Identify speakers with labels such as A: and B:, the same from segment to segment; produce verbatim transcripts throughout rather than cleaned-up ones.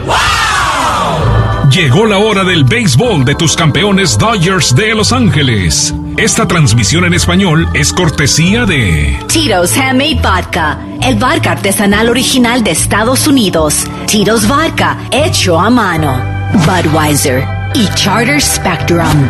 A: ¡Wow! Llegó la hora del béisbol de tus campeones Dodgers de Los Ángeles. Esta transmisión en español es cortesía de
B: Tito's Handmade Vodka, el vodka artesanal original de Estados Unidos. Tito's Vodka, hecho a mano. Budweiser y Charter Spectrum.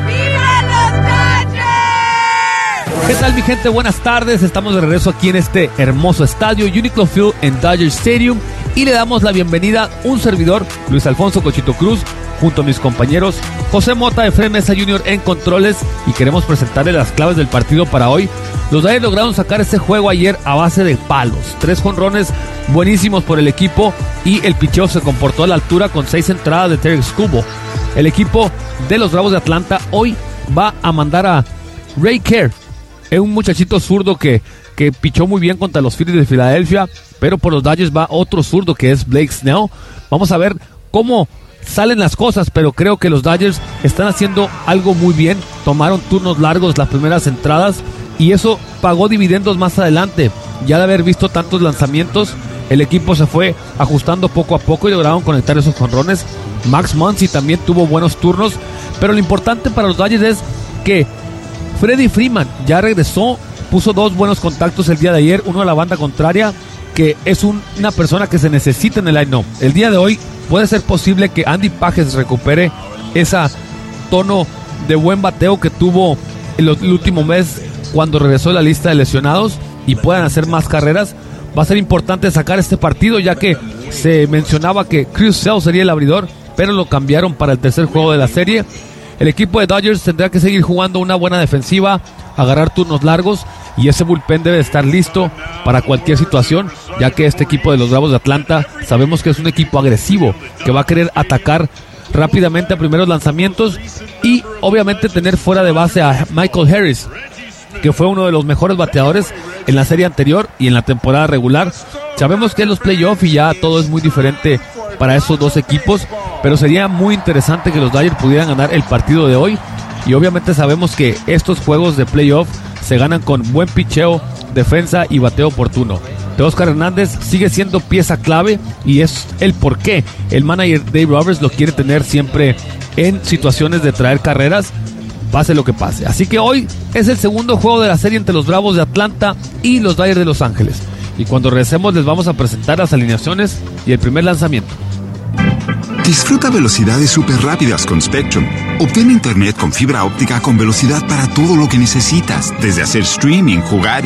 C: ¿Qué tal, mi gente? Buenas tardes. Estamos de regreso aquí en este hermoso estadio Uniqlo Field en Dodger Stadium y le damos la bienvenida a un servidor, Luis Alfonso Cochito Cruz, junto a mis compañeros José Mota, Efraín Mesa junior en controles, y queremos presentarles las claves del partido para hoy. Los Dodgers lograron sacar este juego ayer a base de palos, tres jonrones buenísimos por el equipo, y el picheo se comportó a la altura con seis entradas de Tarik Skubal. El equipo de los Bravos de Atlanta hoy va a mandar a Ray Kerr, es un muchachito zurdo que, que pichó muy bien contra los Phillies de Filadelfia, pero por los Dodgers va otro zurdo que es Blake Snell. Vamos a ver cómo salen las cosas, pero creo que los Dodgers están haciendo algo muy bien. Tomaron turnos largos las primeras entradas y eso pagó dividendos más adelante. Ya de haber visto tantos lanzamientos, el equipo se fue ajustando poco a poco y lograron conectar esos jonrones. Max Muncy también tuvo buenos turnos, pero lo importante para los Dodgers es que Freddie Freeman ya regresó, puso dos buenos contactos el día de ayer, uno a la banda contraria, que es un, una persona que se necesita en el line-up. El día de hoy puede ser posible que Andy Pages recupere ese tono de buen bateo que tuvo el, el último mes cuando regresó de la lista de lesionados y puedan hacer más carreras. Va a ser importante sacar este partido, ya que se mencionaba que Chris Sale sería el abridor, pero lo cambiaron para el tercer juego de la serie. El equipo de Dodgers tendrá que seguir jugando una buena defensiva, agarrar turnos largos, y ese bullpen debe estar listo para cualquier situación, ya que este equipo de los Bravos de Atlanta sabemos que es un equipo agresivo, que va a querer atacar rápidamente a primeros lanzamientos y obviamente tener fuera de base a Michael Harris, que fue uno de los mejores bateadores en la serie anterior y en la temporada regular. Sabemos que en los playoffs y ya todo es muy diferente para esos dos equipos, pero sería muy interesante que los Dodgers pudieran ganar el partido de hoy, y obviamente sabemos que estos juegos de playoff se ganan con buen picheo, defensa y bateo oportuno. Teóscar Hernández sigue siendo pieza clave y es el por qué el manager Dave Roberts lo quiere tener siempre en situaciones de traer carreras, pase lo que pase. Así que hoy es el segundo juego de la serie entre los Bravos de Atlanta y los Dodgers de Los Ángeles, y cuando regresemos les vamos a presentar las alineaciones y el primer lanzamiento.
D: Disfruta velocidades súper rápidas con Spectrum. Obtén internet con fibra óptica con velocidad para todo lo que necesitas, desde hacer streaming, jugar